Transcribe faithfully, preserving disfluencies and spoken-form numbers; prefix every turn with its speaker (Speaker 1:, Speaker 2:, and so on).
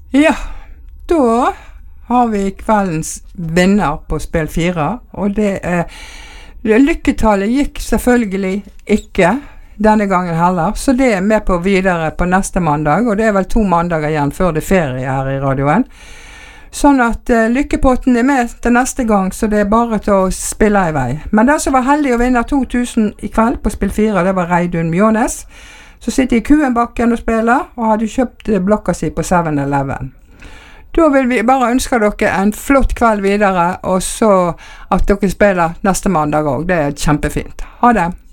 Speaker 1: Ja, da har vi kveldens vinner på spill fire, og det er lykketallet gikk selvfølgelig ikke denne gangen heller, så det er med på videre på neste mandag, og det er vel to mandager igjen før det er ferie her i radioen. Sånn at uh, lykkepotten er med til neste gang, så det er bare til å spille i vei. Men den som var heldig å vinne to tusen i kveld på spill fire, det var Reidun Mjånes, som sitter i Kuenbakken og spiller, og hadde kjøpt blokka si på seven eleven. Da vil vi bare ønske dere en flott kveld videre, og så at dere spiller neste mandag også. Det er kjempefint. Ha det!